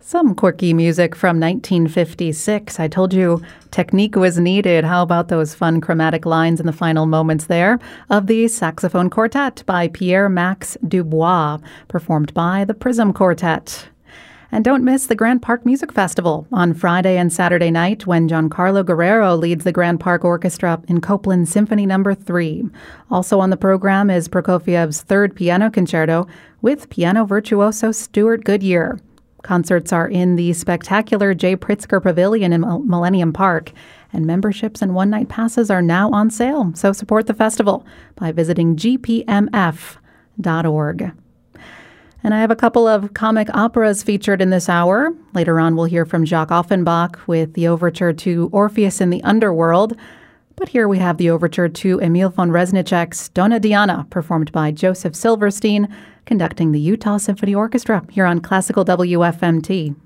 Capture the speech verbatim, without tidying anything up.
Some quirky music from nineteen fifty-six. I told you technique was needed. How about those fun chromatic lines in the final moments there of the Saxophone Quartet by Pierre-Max Dubois, performed by the Prism Quartet. And don't miss the Grand Park Music Festival on Friday and Saturday night when Giancarlo Guerrero leads the Grand Park Orchestra in Copland Symphony Number three. Also on the program is Prokofiev's third piano concerto with piano virtuoso Stuart Goodyear. Concerts are in the spectacular Jay Pritzker Pavilion in Millennium Park, and memberships and one-night passes are now on sale. So support the festival by visiting g p m f dot org. And I have a couple of comic operas featured in this hour. Later on, we'll hear from Jacques Offenbach with the overture to Orpheus in the Underworld. But here we have the overture to Emil von Reznicek's Donna Diana, performed by Joseph Silverstein, conducting the Utah Symphony Orchestra here on Classical W F M T.